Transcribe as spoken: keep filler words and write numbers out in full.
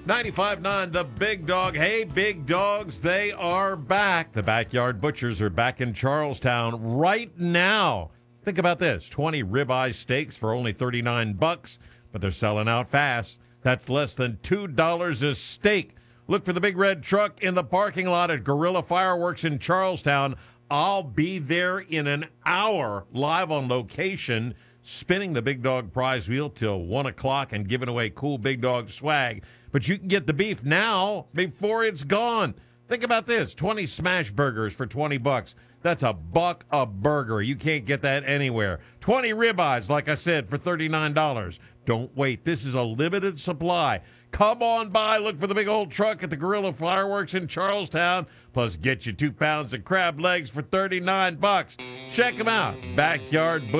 ninety-five point nine The Big Dog. Hey, big dogs, they are back. The Backyard Butchers are back in Charlestown right now. Think about this, twenty ribeye steaks for only thirty-nine bucks, but they're selling out fast. That's less than two dollars a steak. Look for the big red truck in the parking lot at Gorilla Fireworks in Charlestown. I'll be there in an hour, live on location, spinning the Big Dog prize wheel till one o'clock and giving away cool Big Dog swag. But you can get the beef now before it's gone. Think about this, twenty smash burgers for twenty bucks. That's a buck a burger. You can't get that anywhere. twenty ribeyes, like I said, for thirty-nine dollars. Don't wait. This is a limited supply. Come on by. Look for the big old truck at the Gorilla Fireworks in Charlestown. Plus, get you two pounds of crab legs for thirty-nine bucks. Check them out. Backyard